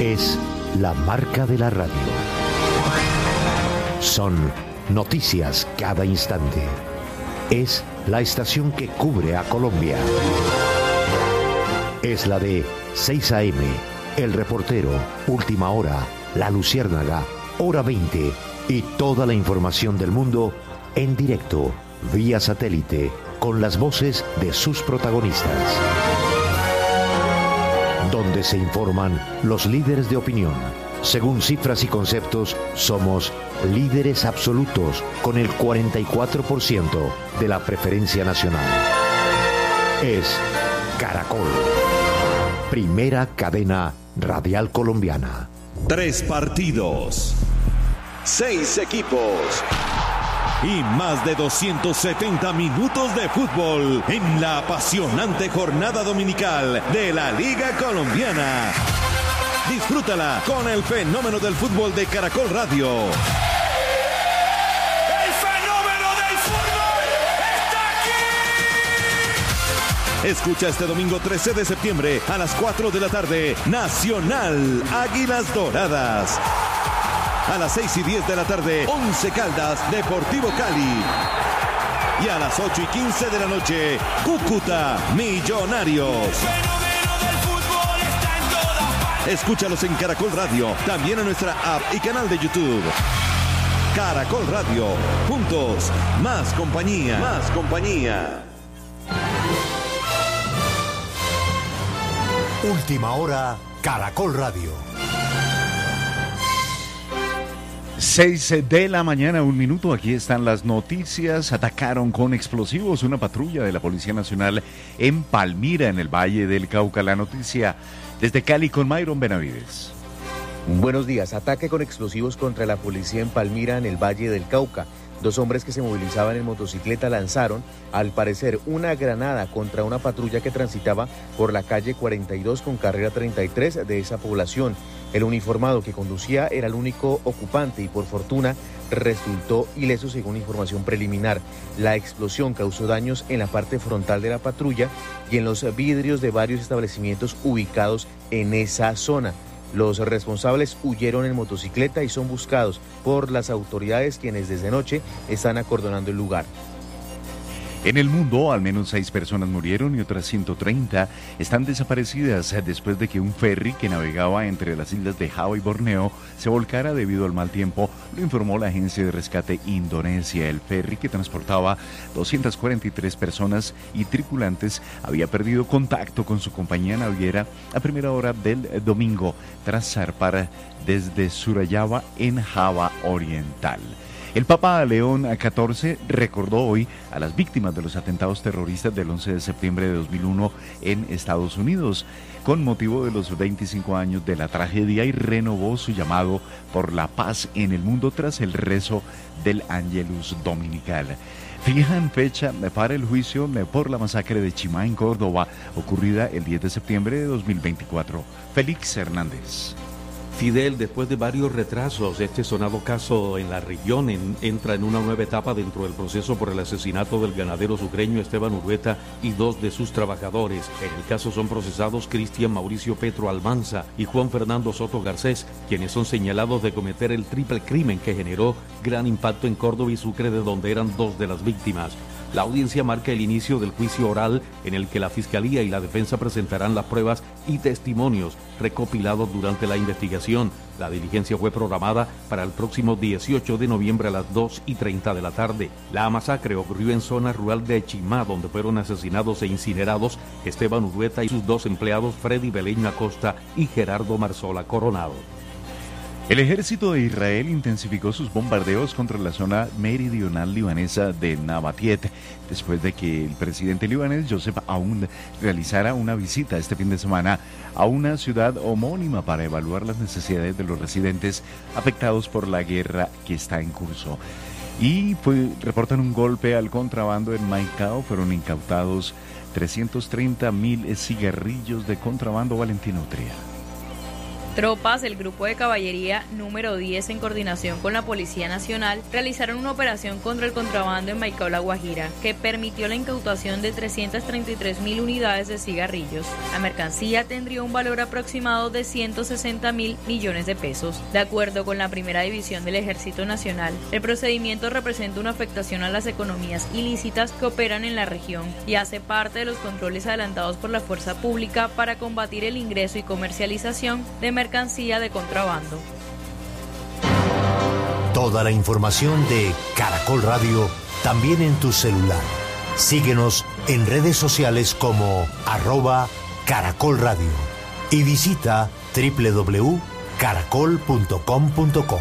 Es la marca de la radio. Son noticias cada instante. Es la estación que cubre a Colombia. Es la de 6 AM, El Reportero, Última Hora, La Luciérnaga, Hora 20 y toda la información del mundo en directo, vía satélite, con las voces de sus protagonistas. Donde se informan los líderes de opinión. Según cifras y conceptos, somos líderes absolutos con el 44% de la preferencia nacional. Es Caracol, primera cadena radial colombiana. 3 partidos, 6 equipos y más de 270 minutos de fútbol en la apasionante jornada dominical de la Liga Colombiana. Disfrútala con el fenómeno del fútbol de Caracol Radio. ¡El fenómeno del fútbol está aquí! Escucha este domingo 13 de septiembre a las 4 de la tarde, Nacional Águilas Doradas. A las 6:10 de la tarde, Once Caldas, Deportivo Cali. Y a las 8:15 de la noche, Cúcuta, Millonarios. Escúchalos en Caracol Radio, también en nuestra app y canal de YouTube. Caracol Radio, juntos, más compañía. Más compañía. Última Hora, Caracol Radio. 6 de la mañana, 1 minuto. Aquí están las noticias. Atacaron con explosivos una patrulla de la Policía Nacional en Palmira, en el Valle del Cauca. La noticia desde Cali con Myron Benavides. Buenos días. Ataque con explosivos contra la policía en Palmira, en el Valle del Cauca. 2 hombres que se movilizaban en motocicleta lanzaron, al parecer, una granada contra una patrulla que transitaba por la calle 42 con carrera 33 de esa población. El uniformado que conducía era el único ocupante y por fortuna resultó ileso según información preliminar. La explosión causó daños en la parte frontal de la patrulla y en los vidrios de varios establecimientos ubicados en esa zona. Los responsables huyeron en motocicleta y son buscados por las autoridades, quienes desde noche están acordonando el lugar. En el mundo, al menos 6 personas murieron y otras 130 están desaparecidas después de que un ferry que navegaba entre las islas de Java y Borneo se volcara debido al mal tiempo, lo informó la agencia de rescate Indonesia. El ferry, que transportaba 243 personas y tripulantes, había perdido contacto con su compañía naviera a primera hora del domingo tras zarpar desde Surayava en Java Oriental. El Papa León XIV recordó hoy a las víctimas de los atentados terroristas del 11 de septiembre de 2001 en Estados Unidos, con motivo de los 25 años de la tragedia, y renovó su llamado por la paz en el mundo tras el rezo del Ángelus Dominical. Fijan fecha para el juicio por la masacre de Chimá en Córdoba, ocurrida el 10 de septiembre de 2024. Félix Hernández. Fidel, después de varios retrasos, este sonado caso en la región entra en una nueva etapa dentro del proceso por el asesinato del ganadero sucreño Esteban Urrueta y 2 de sus trabajadores. En el caso son procesados Cristian Mauricio Petro Almanza y Juan Fernando Soto Garcés, quienes son señalados de cometer el triple crimen que generó gran impacto en Córdoba y Sucre, de donde eran 2 de las víctimas. La audiencia marca el inicio del juicio oral, en el que la Fiscalía y la Defensa presentarán las pruebas y testimonios recopilados durante la investigación. La diligencia fue programada para el próximo 18 de noviembre a las 2:30 de la tarde. La masacre ocurrió en zona rural de Chimá, donde fueron asesinados e incinerados Esteban Urrueta y sus 2 empleados, Freddy Beleño Acosta y Gerardo Marzola Coronado. El ejército de Israel intensificó sus bombardeos contra la zona meridional libanesa de Nabatiet, después de que el presidente libanés Joseph Aoun realizara una visita este fin de semana a una ciudad homónima para evaluar las necesidades de los residentes afectados por la guerra que está en curso. Y reportan un golpe al contrabando en Maicao. Fueron incautados 330.000 cigarrillos de contrabando. Valentina Utría. Tropas del Grupo de Caballería número 10, en coordinación con la Policía Nacional, realizaron una operación contra el contrabando en Maicao, La Guajira, que permitió la incautación de 333.000 unidades de cigarrillos. La mercancía tendría un valor aproximado de 160.000 millones de pesos. De acuerdo con la Primera División del Ejército Nacional, el procedimiento representa una afectación a las economías ilícitas que operan en la región y hace parte de los controles adelantados por la fuerza pública para combatir el ingreso y comercialización de mercancía de contrabando. Toda la información de Caracol Radio también en tu celular. Síguenos en redes sociales como @Caracol Radio y visita www.caracol.com.co.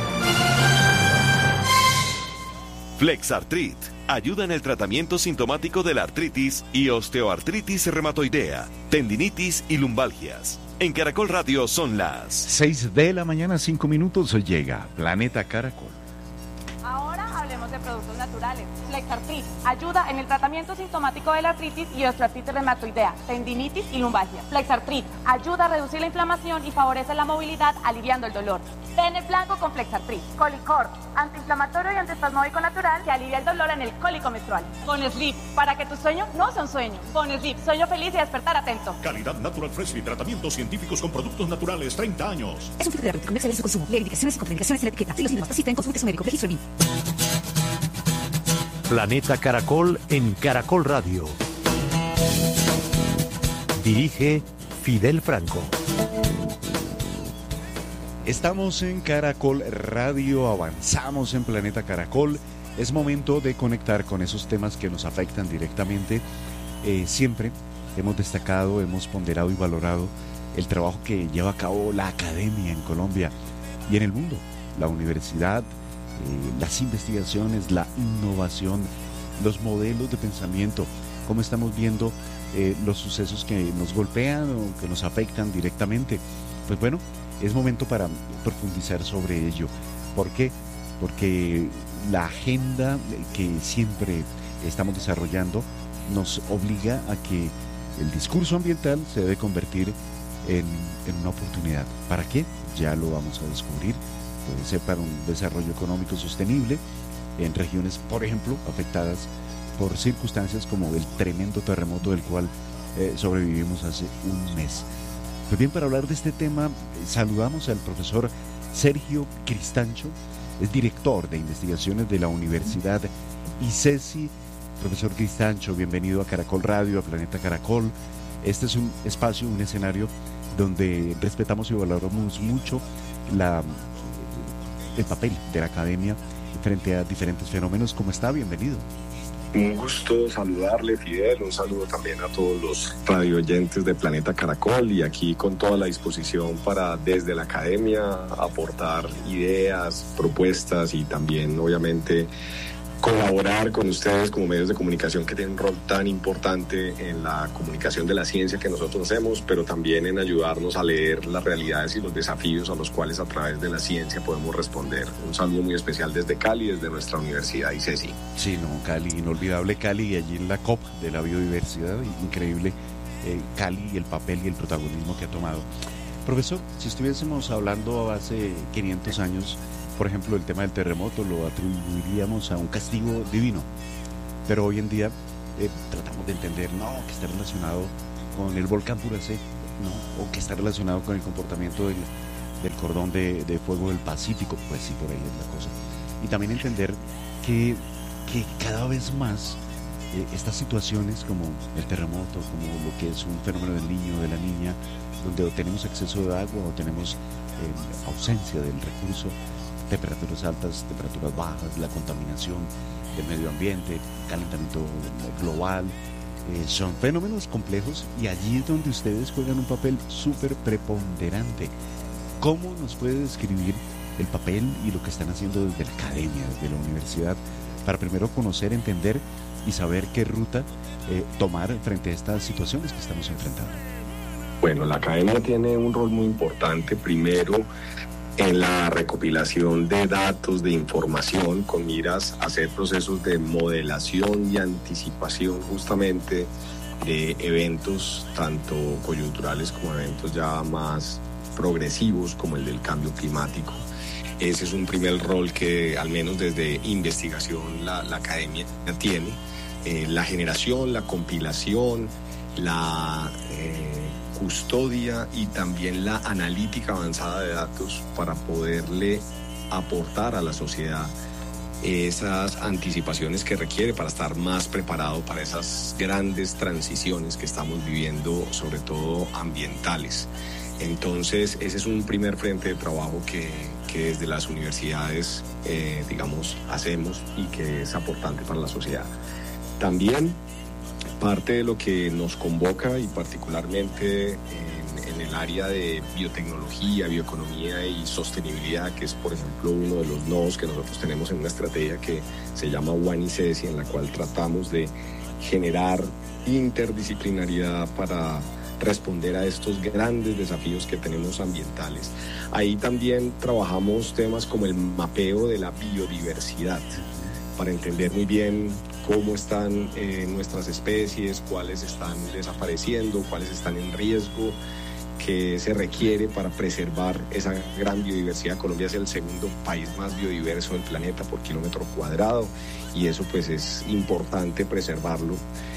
Flexartrit ayuda en el tratamiento sintomático de la artritis y osteoartritis reumatoidea, tendinitis y lumbalgias. En Caracol Radio son las 6 de la mañana, 5 minutos. Llega Planeta Caracol. Ahora hablemos de productos naturales. Flexartrit ayuda en el tratamiento sintomático de la artritis y osteoartritis reumatoidea, tendinitis y lumbalgia. Flexartrit ayuda a reducir la inflamación y favorece la movilidad, aliviando el dolor. Ven en blanco con Flexartrit. Colicor, antiinflamatorio y antiespasmódico natural que alivia el dolor en el cólico menstrual. Con Sleep, para que tu sueño no sea un sueño. Con Sleep, sueño feliz y despertar atento. Calidad Natural Fresh y tratamientos científicos con productos naturales, 30 años. Es un filtro de arroz comercial de su consumo. Lee indicaciones y contraindicaciones en la etiqueta. Si los síntomas persisten, consulte a su médico. Registro BIM. Planeta Caracol en Caracol Radio. Dirige Fidel Franco. Estamos en Caracol Radio, avanzamos en Planeta Caracol. Es momento de conectar con esos temas que nos afectan directamente. Siempre hemos destacado, hemos ponderado y valorado el trabajo que lleva a cabo la academia en Colombia y en el mundo. La universidad, las investigaciones, la innovación, los modelos de pensamiento, cómo estamos viendo los sucesos que nos golpean o que nos afectan directamente. Pues bueno, es momento para profundizar sobre ello. ¿Por qué? Porque la agenda que siempre estamos desarrollando nos obliga a que el discurso ambiental se debe convertir en una oportunidad. ¿Para qué? Ya lo vamos a descubrir. Puede ser para un desarrollo económico sostenible en regiones, por ejemplo, afectadas por circunstancias como el tremendo terremoto del cual sobrevivimos hace un mes. Pues bien, para hablar de este tema, saludamos al profesor Sergio Cristancho, es director de investigaciones de la Universidad ICESI. Profesor Cristancho, bienvenido a Caracol Radio, a Planeta Caracol. Este es un espacio, un escenario donde respetamos y valoramos mucho el papel de la academia frente a diferentes fenómenos. ¿Cómo está? Bienvenido. Un gusto saludarle, Fidel, un saludo también a todos los radioyentes de Planeta Caracol y aquí con toda la disposición para desde la academia aportar ideas, propuestas y también obviamente colaborar con ustedes como medios de comunicación que tienen un rol tan importante en la comunicación de la ciencia que nosotros hacemos, pero también en ayudarnos a leer las realidades y los desafíos a los cuales a través de la ciencia podemos responder. Un saludo muy especial desde Cali, desde nuestra Universidad ICESI. Sí, no, Cali, inolvidable Cali, y allí en la COP de la biodiversidad, increíble Cali y el papel y el protagonismo que ha tomado. Profesor, si estuviésemos hablando hace 500 años, por ejemplo, el tema del terremoto lo atribuiríamos a un castigo divino, pero hoy en día tratamos de entender, que está relacionado con el volcán Puracé, o que está relacionado con el comportamiento del cordón de fuego del Pacífico, pues sí, por ahí es la cosa. Y también entender que cada vez más estas situaciones como el terremoto, como lo que es un fenómeno del niño o de la niña, donde o tenemos exceso de agua o tenemos ausencia del recurso, temperaturas altas, temperaturas bajas, la contaminación del medio ambiente, calentamiento global, son fenómenos complejos y allí es donde ustedes juegan un papel súper preponderante. ¿Cómo nos puede describir el papel y lo que están haciendo desde la academia, desde la universidad, para primero conocer, entender y saber qué ruta tomar frente a estas situaciones que estamos enfrentando? Bueno, la academia tiene un rol muy importante, primero en la recopilación de datos, de información, con miras a hacer procesos de modelación y anticipación justamente de eventos tanto coyunturales como eventos ya más progresivos como el del cambio climático. Ese es un primer rol que al menos desde investigación la academia tiene. La generación, la compilación, la custodia y también la analítica avanzada de datos para poderle aportar a la sociedad esas anticipaciones que requiere para estar más preparado para esas grandes transiciones que estamos viviendo, sobre todo ambientales. Entonces, ese es un primer frente de trabajo que desde las universidades, hacemos y que es aportante para la sociedad. También parte de lo que nos convoca y particularmente en el área de biotecnología, bioeconomía y sostenibilidad, que es por ejemplo uno de los nodos que nosotros tenemos en una estrategia que se llama One ICESI, en la cual tratamos de generar interdisciplinariedad para responder a estos grandes desafíos que tenemos ambientales. Ahí también trabajamos temas como el mapeo de la biodiversidad, para entender muy bien cómo están nuestras especies, cuáles están desapareciendo, cuáles están en riesgo, qué se requiere para preservar esa gran biodiversidad. Colombia es el segundo país más biodiverso del planeta por kilómetro cuadrado y eso pues es importante preservarlo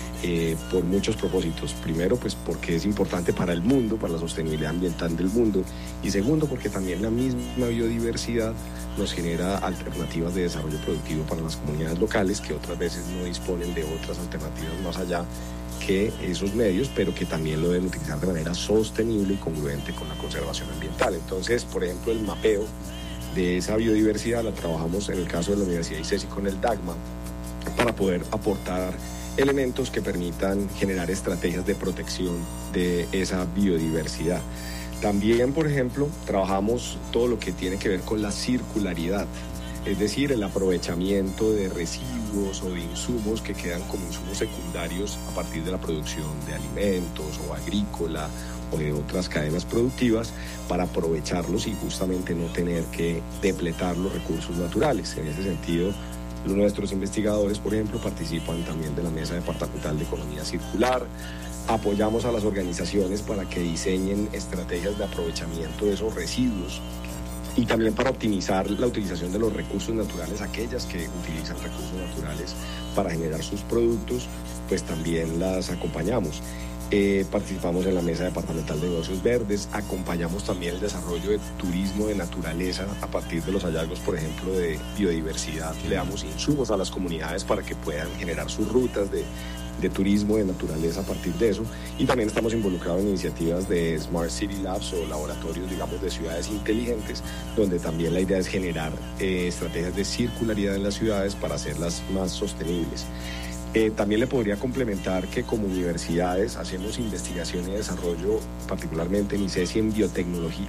por muchos propósitos. Primero pues porque es importante para el mundo, para la sostenibilidad ambiental del mundo, y segundo porque también la misma biodiversidad nos genera alternativas de desarrollo productivo para las comunidades locales que otras veces no disponen de otras alternativas más allá que esos medios, pero que también lo deben utilizar de manera sostenible y congruente con la conservación ambiental. Entonces, por ejemplo, el mapeo de esa biodiversidad la trabajamos en el caso de la Universidad ICESI con el DAGMA para poder aportar elementos que permitan generar estrategias de protección de esa biodiversidad. También, por ejemplo, trabajamos todo lo que tiene que ver con la circularidad, es decir, el aprovechamiento de residuos o de insumos que quedan como insumos secundarios a partir de la producción de alimentos o agrícola o de otras cadenas productivas para aprovecharlos y justamente no tener que depletar los recursos naturales. En ese sentido, nuestros investigadores, por ejemplo, participan también de la Mesa Departamental de Economía Circular. Apoyamos a las organizaciones para que diseñen estrategias de aprovechamiento de esos residuos y también para optimizar la utilización de los recursos naturales, aquellas que utilizan recursos naturales para generar sus productos, pues también las acompañamos. Participamos en la Mesa Departamental de Negocios Verdes, acompañamos también el desarrollo de turismo de naturaleza a partir de los hallazgos, por ejemplo, de biodiversidad. Le damos insumos a las comunidades para que puedan generar sus rutas de turismo de naturaleza a partir de eso, y también estamos involucrados en iniciativas de Smart City Labs o laboratorios, digamos, de ciudades inteligentes, donde también la idea es generar estrategias de circularidad en las ciudades para hacerlas más sostenibles. También le podría complementar que como universidades hacemos investigación y desarrollo, particularmente en ICESI, en biotecnología,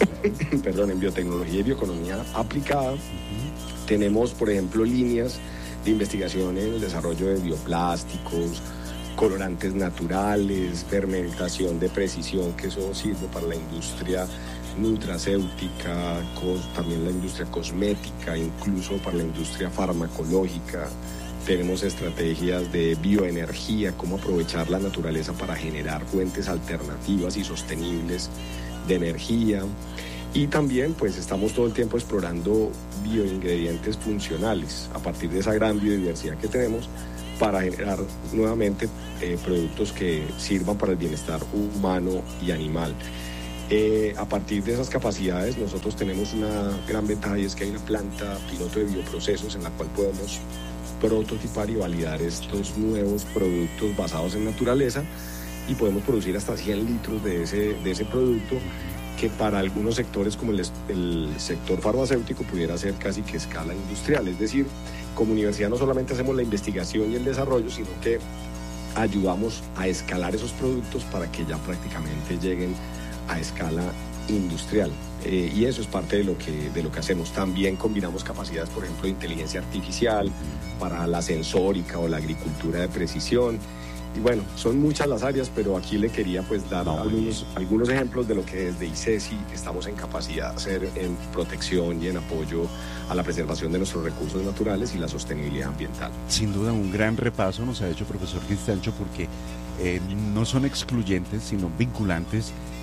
en biotecnología y bioeconomía aplicada. Tenemos, por ejemplo, líneas de investigación en el desarrollo de bioplásticos, colorantes naturales, fermentación de precisión, que eso sirve para la industria nutracéutica, también la industria cosmética, incluso para la industria farmacológica. Tenemos estrategias de bioenergía, cómo aprovechar la naturaleza para generar fuentes alternativas y sostenibles de energía. Y también pues estamos todo el tiempo explorando bioingredientes funcionales a partir de esa gran biodiversidad que tenemos para generar nuevamente productos que sirvan para el bienestar humano y animal. A partir de esas capacidades nosotros tenemos una gran ventaja y es que hay una planta piloto de bioprocesos en la cual podemos prototipar y validar estos nuevos productos basados en naturaleza y podemos producir hasta 100 litros de ese producto que para algunos sectores como el sector farmacéutico pudiera ser casi que escala industrial. Es decir, como universidad no solamente hacemos la investigación y el desarrollo, sino que ayudamos a escalar esos productos para que ya prácticamente lleguen a escala industrial. Y eso es parte de lo que hacemos. También combinamos capacidades, por ejemplo, de inteligencia artificial para la sensórica o la agricultura de precisión. Y bueno, son muchas las áreas, pero aquí le quería pues dar algunos ejemplos de lo que desde ICESI estamos en capacidad de hacer en protección y en apoyo a la preservación de nuestros recursos naturales y la sostenibilidad ambiental. Sin duda un gran repaso nos ha hecho profesor Cristancho porque no son excluyentes, sino vinculantes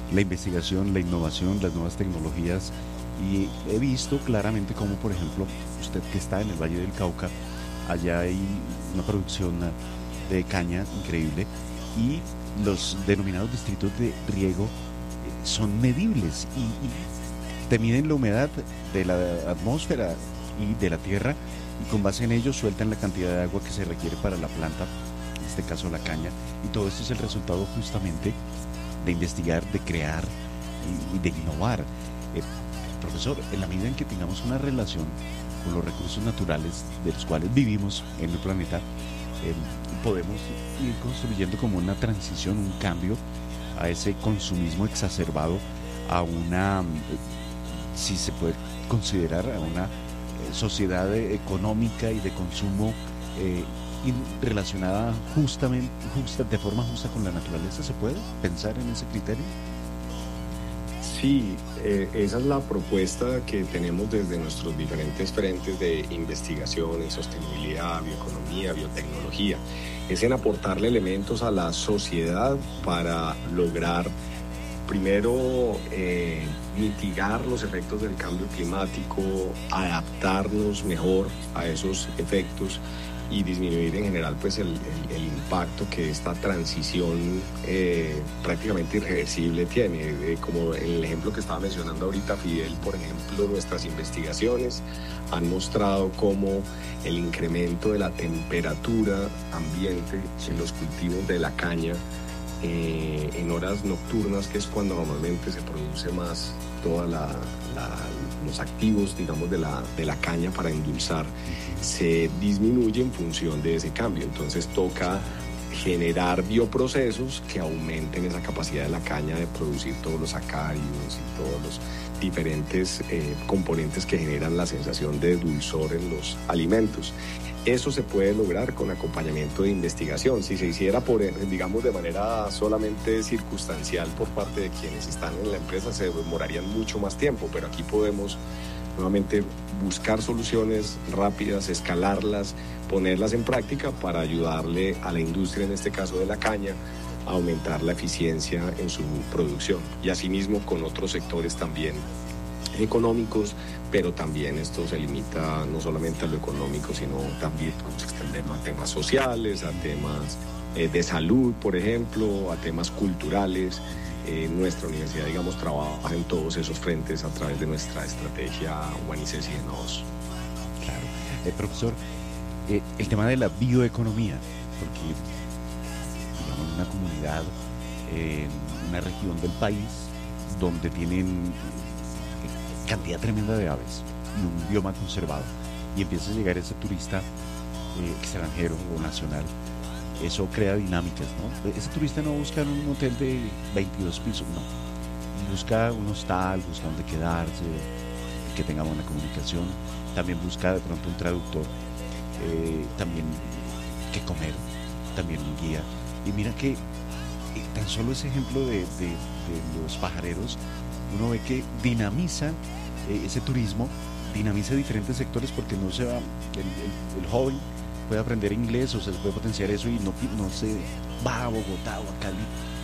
la investigación, la innovación, las nuevas tecnologías, y he visto claramente cómo, por ejemplo, usted que está en el Valle del Cauca, allá hay una producción de caña increíble, y los denominados distritos de riego son medibles y te miden la humedad de la atmósfera y de la tierra, y con base en ello sueltan la cantidad de agua que se requiere para la planta, en este caso la caña, y todo esto es el resultado justamente de investigar, de crear y de innovar. Profesor, en la medida en que tengamos una relación con los recursos naturales de los cuales vivimos en el planeta, podemos ir construyendo como una transición, un cambio a ese consumismo exacerbado, a una, si se puede considerar, a una sociedad económica y de consumo relacionada de forma justa con la naturaleza. ¿Se puede pensar en ese criterio? Sí, esa es la propuesta que tenemos desde nuestros diferentes frentes de investigación en sostenibilidad, bioeconomía, biotecnología. Es en aportarle elementos a la sociedad para lograr, primero, mitigar los efectos del cambio climático, adaptarnos mejor a esos efectos y disminuir en general pues el impacto que esta transición prácticamente irreversible tiene. Como en el ejemplo que estaba mencionando ahorita Fidel, por ejemplo, nuestras investigaciones han mostrado cómo el incremento de la temperatura ambiente en los cultivos de la caña en horas nocturnas, que es cuando normalmente se produce más todos los activos, digamos, de la caña para endulzar, se disminuye en función de ese cambio. Entonces toca generar bioprocesos que aumenten esa capacidad de la caña de producir todos los sacáridos y todos los diferentes componentes que generan la sensación de dulzor en los alimentos. Eso se puede lograr con acompañamiento de investigación. Si se hiciera digamos, de manera solamente circunstancial por parte de quienes están en la empresa, se demorarían mucho más tiempo, pero aquí podemos nuevamente buscar soluciones rápidas, escalarlas, ponerlas en práctica para ayudarle a la industria, en este caso de la caña, a aumentar la eficiencia en su producción, y asimismo con otros sectores también económicos, pero también esto se limita no solamente a lo económico, sino también podemos extenderlo a temas sociales, a temas de salud, por ejemplo, a temas culturales. Nuestra universidad, digamos, trabaja en todos esos frentes a través de nuestra estrategia Humanicés y Genodos. Claro. Profesor, el tema de la bioeconomía, porque digamos una comunidad, en una región del país donde tienen cantidad tremenda de aves y un bioma conservado, y empieza a llegar ese turista extranjero o nacional, eso crea dinámicas, ¿no? Ese turista no busca un hotel de 22 pisos, no, busca un hostal, busca donde quedarse, que tenga buena comunicación, también busca de pronto un traductor, también que comer, también un guía. Y mira que tan solo ese ejemplo de los pajareros, uno ve que dinamiza ese turismo, dinamiza diferentes sectores, porque no se va, el joven puede aprender inglés o se puede potenciar eso y no se va a Bogotá o a Cali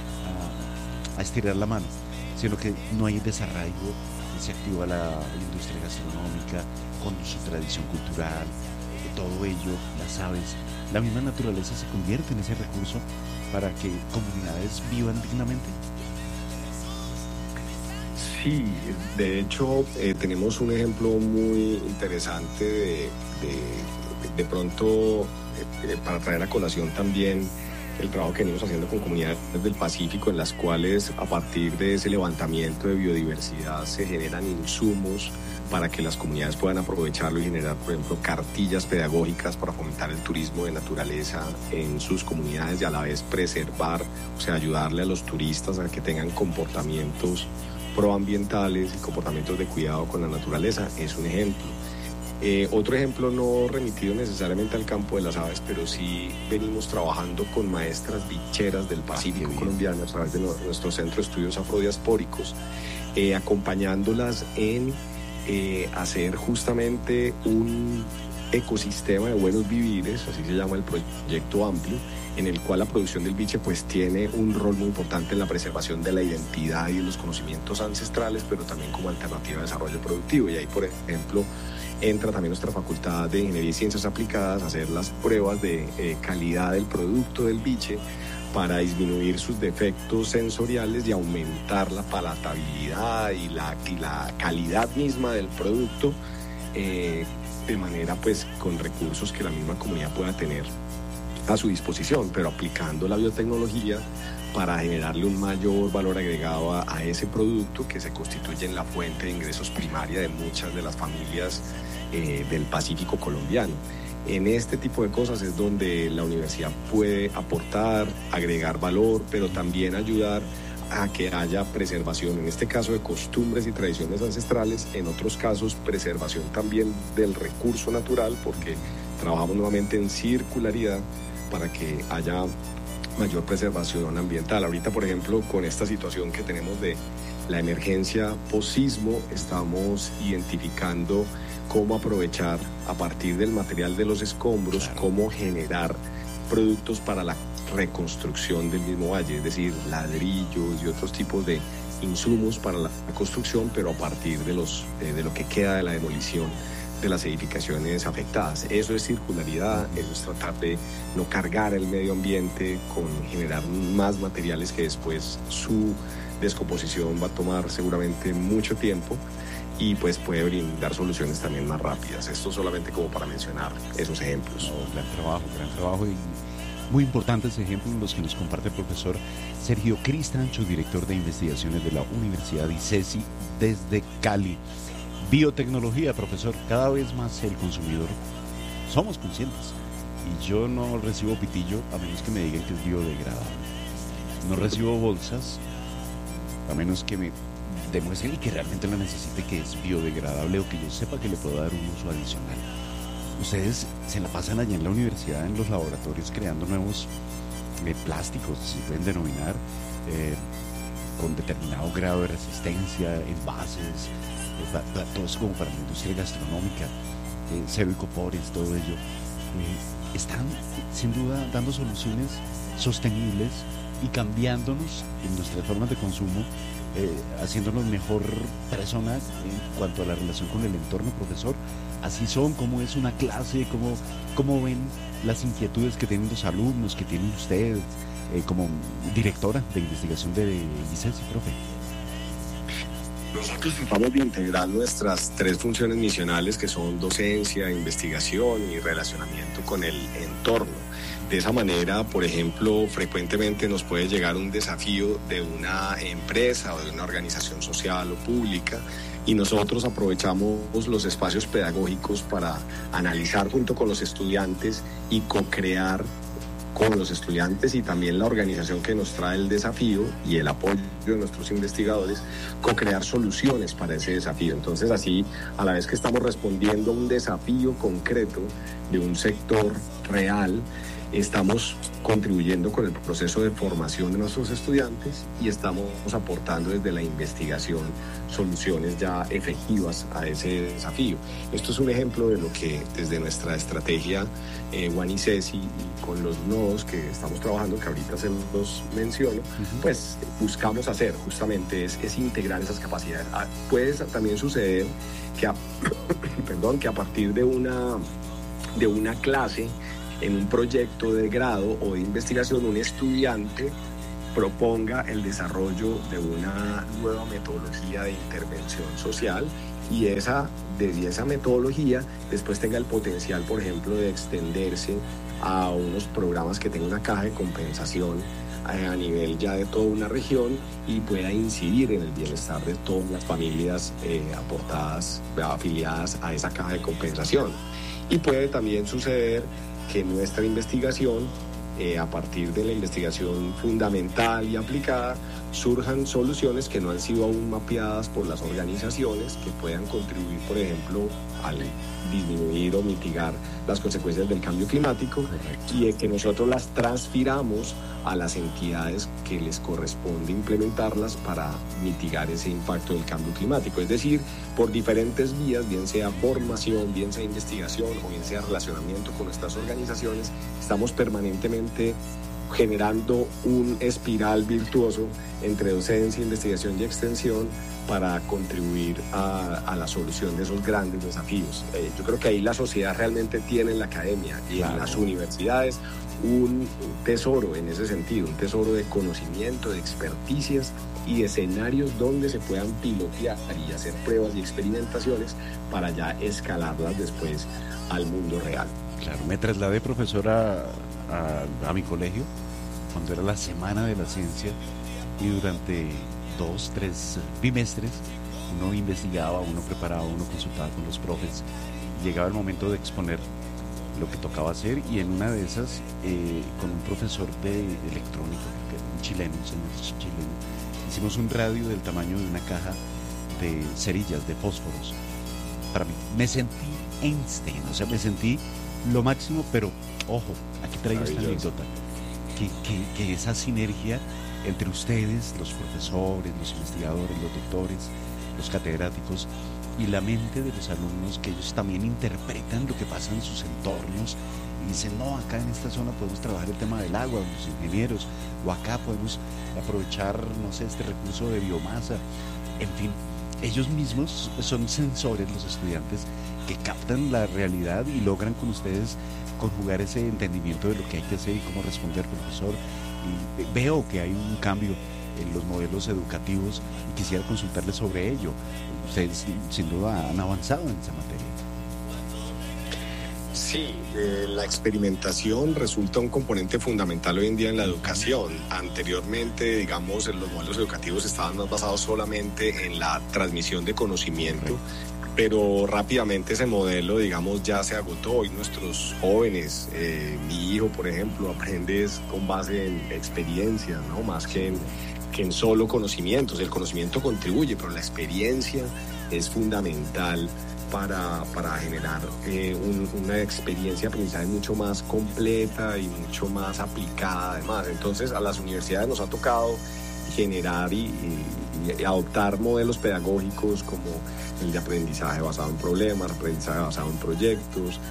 a estirar la mano, sino que no hay desarraigo, se activa la industria gastronómica con su tradición cultural, todo ello, las aves, la misma naturaleza se convierte en ese recurso para que comunidades vivan dignamente. Sí, de hecho tenemos un ejemplo muy interesante de pronto para traer a colación también el trabajo que venimos haciendo con comunidades del Pacífico, en las cuales a partir de ese levantamiento de biodiversidad se generan insumos para que las comunidades puedan aprovecharlo y generar, por ejemplo, cartillas pedagógicas para fomentar el turismo de naturaleza en sus comunidades y a la vez preservar, o sea, ayudarle a los turistas a que tengan comportamientos proambientales y comportamientos de cuidado con la naturaleza. Es un ejemplo. Otro ejemplo no remitido necesariamente al campo de las aves, pero sí venimos trabajando con maestras bicheras del Pacífico colombiano a través de nuestro Centro de Estudios Afrodiaspóricos, acompañándolas en hacer justamente un ecosistema de buenos vivires, así se llama el proyecto amplio, en el cual la producción del biche pues tiene un rol muy importante en la preservación de la identidad y de los conocimientos ancestrales, pero también como alternativa de desarrollo productivo. Y ahí, por ejemplo, entra también nuestra facultad de Ingeniería y Ciencias Aplicadas a hacer las pruebas de calidad del producto del biche para disminuir sus defectos sensoriales y aumentar la palatabilidad y la calidad misma del producto, de manera pues con recursos que la misma comunidad pueda tener a su disposición, pero aplicando la biotecnología para generarle un mayor valor agregado a ese producto que se constituye en la fuente de ingresos primaria de muchas de las familias del Pacífico colombiano. En este tipo de cosas es donde la universidad puede aportar, agregar valor, pero también ayudar a que haya preservación, en este caso de costumbres y tradiciones ancestrales, en otros casos preservación también del recurso natural, porque trabajamos nuevamente en circularidad para que haya mayor preservación ambiental. Ahorita, por ejemplo, con esta situación que tenemos de la emergencia post-sismo, estamos identificando cómo aprovechar a partir del material de los escombros, cómo generar productos para la reconstrucción del mismo valle, es decir, ladrillos y otros tipos de insumos para la construcción, pero a partir de lo que queda de la demolición de las edificaciones afectadas. Eso es circularidad, eso es tratar de no cargar el medio ambiente con generar más materiales que después su descomposición va a tomar seguramente mucho tiempo y pues puede brindar soluciones también más rápidas. Esto solamente como para mencionar esos ejemplos. Gran trabajo y muy importantes ejemplos los que nos comparte el profesor Sergio Cristancho, director de investigaciones de la Universidad ICESI desde Cali. Biotecnología, profesor, cada vez más el consumidor somos conscientes y yo no recibo pitillo a menos que me digan que es biodegradable. No recibo bolsas a menos que me demuestren que realmente la necesite, que es biodegradable o que yo sepa que le puedo dar un uso adicional. Ustedes se la pasan allá en la universidad, en los laboratorios, creando nuevos plásticos, si pueden denominar, con determinado grado de resistencia, envases, todo eso como para la industria gastronómica, cero icopores, todo ello. Están sin duda dando soluciones sostenibles y cambiándonos en nuestras formas de consumo, haciéndonos mejor personas en cuanto a la relación con el entorno, profesor. Así son, cómo es una clase, cómo ven las inquietudes que tienen los alumnos, que tienen ustedes como directora de investigación de ICESI, profe. Nosotros tratamos de integrar nuestras tres funciones misionales, que son docencia, investigación y relacionamiento con el entorno. De esa manera, por ejemplo, frecuentemente nos puede llegar un desafío de una empresa o de una organización social o pública y nosotros aprovechamos los espacios pedagógicos para analizar junto con los estudiantes y co-crear con los estudiantes y también la organización que nos trae el desafío y el apoyo de nuestros investigadores, co-crear soluciones para ese desafío. Entonces así, a la vez que estamos respondiendo a un desafío concreto de un sector real, estamos contribuyendo con el proceso de formación de nuestros estudiantes y estamos aportando desde la investigación soluciones ya efectivas a ese desafío. Esto es un ejemplo de lo que desde nuestra estrategia One ICESI y con los nodos que estamos trabajando, que ahorita se los menciono, pues buscamos hacer justamente es integrar esas capacidades. Puede también suceder que a partir de una clase en un proyecto de grado o de investigación, un estudiante proponga el desarrollo de una nueva metodología de intervención social y desde esa metodología después tenga el potencial, por ejemplo, de extenderse a unos programas que tengan una caja de compensación a nivel ya de toda una región y pueda incidir en el bienestar de todas las familias afiliadas a esa caja de compensación. Y puede también suceder que nuestra investigación, a partir de la investigación fundamental y aplicada, surjan soluciones que no han sido aún mapeadas por las organizaciones que puedan contribuir, por ejemplo, al disminuir o mitigar las consecuencias del cambio climático y que nosotros las transfiramos a las entidades que les corresponde implementarlas para mitigar ese impacto del cambio climático. Es decir, por diferentes vías, bien sea formación, bien sea investigación o bien sea relacionamiento con nuestras organizaciones, estamos permanentemente realmente generando un espiral virtuoso entre docencia, investigación y extensión para contribuir a la solución de esos grandes desafíos. Yo creo que ahí la sociedad realmente tiene en la academia y en las universidades un tesoro en ese sentido, un tesoro de conocimiento, de experticias y de escenarios donde se puedan pilotear y hacer pruebas y experimentaciones para ya escalarlas después al mundo real. Claro, me trasladé, profesora, a mi colegio cuando era la Semana de la Ciencia y durante 2, 3 bimestres uno investigaba, uno preparaba, uno consultaba con los profes. Llegaba el momento de exponer lo que tocaba hacer y en una de esas con un profesor de electrónica, que era un chileno, un señor chileno, hicimos un radio del tamaño de una caja de cerillas, de fósforos. Para mí, me sentí Einstein, o sea, me sentí lo máximo, pero ojo, aquí traigo esta anécdota, que esa sinergia entre ustedes, los profesores, los investigadores, los doctores, los catedráticos y la mente de los alumnos, que ellos también interpretan lo que pasa en sus entornos y dicen, no, acá en esta zona podemos trabajar el tema del agua, los ingenieros, o acá podemos aprovechar, no sé, este recurso de biomasa, en fin. Ellos mismos son sensores, los estudiantes, que captan la realidad y logran con ustedes conjugar ese entendimiento de lo que hay que hacer y cómo responder, profesor. Y veo que hay un cambio en los modelos educativos y quisiera consultarles sobre ello. Ustedes sin duda han avanzado en esa materia. Sí, la experimentación resulta un componente fundamental hoy en día en la educación. Anteriormente, digamos, los modelos educativos estaban más basados solamente en la transmisión de conocimiento, pero rápidamente ese modelo, digamos, ya se agotó. Hoy nuestros jóvenes, mi hijo, por ejemplo, aprende con base en experiencias, ¿no? Más que en solo conocimientos. El conocimiento contribuye, pero la experiencia es fundamental para generar una experiencia de aprendizaje mucho más completa y mucho más aplicada además. Entonces a las universidades nos ha tocado generar y adoptar modelos pedagógicos como el de aprendizaje basado en problemas, aprendizaje basado en proyectos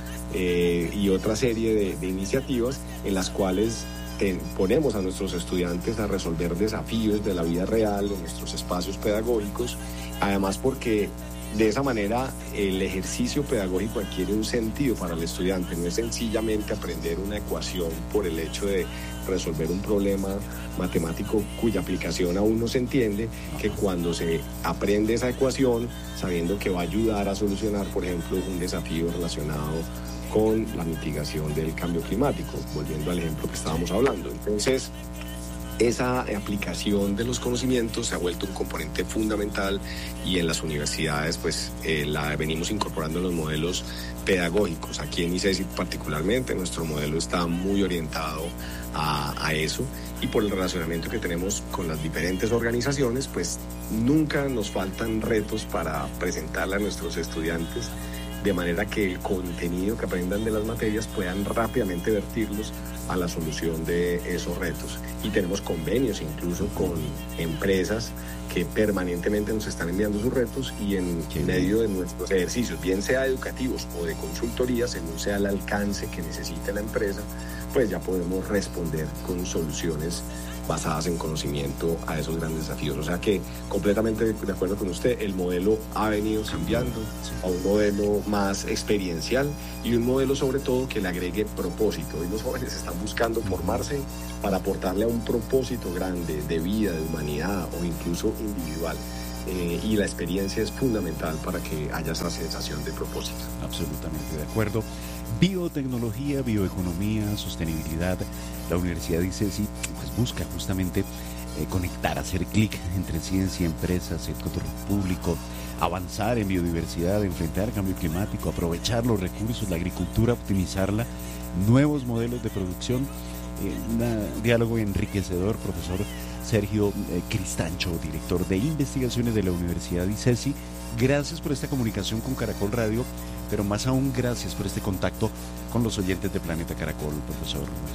y otra serie de iniciativas en las cuales ponemos a nuestros estudiantes a resolver desafíos de la vida real en nuestros espacios pedagógicos, además porque de esa manera el ejercicio pedagógico adquiere un sentido para el estudiante. No es sencillamente aprender una ecuación por el hecho de resolver un problema matemático cuya aplicación aún no se entiende, que cuando se aprende esa ecuación sabiendo que va a ayudar a solucionar, por ejemplo, un desafío relacionado con la mitigación del cambio climático, volviendo al ejemplo que estábamos hablando. Entonces, esa aplicación de los conocimientos se ha vuelto un componente fundamental y en las universidades pues la venimos incorporando en los modelos pedagógicos. Aquí en ICESI particularmente nuestro modelo está muy orientado a eso, y por el relacionamiento que tenemos con las diferentes organizaciones pues nunca nos faltan retos para presentarle a nuestros estudiantes, de manera que el contenido que aprendan de las materias puedan rápidamente vertirlos a la solución de esos retos. Y tenemos convenios incluso con empresas que permanentemente nos están enviando sus retos, y en medio de nuestros ejercicios, bien sea educativos o de consultoría, según sea el alcance que necesite la empresa, pues ya podemos responder con soluciones basadas en conocimiento a esos grandes desafíos. O sea que completamente de acuerdo con usted, el modelo ha venido cambiando a un modelo más experiencial y un modelo sobre todo que le agregue propósito. Hoy los jóvenes están buscando formarse para aportarle a un propósito grande de vida, de humanidad o incluso individual. Y la experiencia es fundamental para que haya esa sensación de propósito. Absolutamente de acuerdo. Biotecnología, bioeconomía, sostenibilidad. La Universidad de ICESI pues busca justamente conectar, hacer clic entre ciencia, empresas, sector público, avanzar en biodiversidad, enfrentar el cambio climático, aprovechar los recursos, la agricultura, optimizarla, nuevos modelos de producción. Un diálogo enriquecedor, profesor Sergio Cristancho, director de investigaciones de la Universidad de ICESI. Gracias por esta comunicación con Caracol Radio, pero más aún gracias por este contacto con los oyentes de Planeta Caracol, profesor.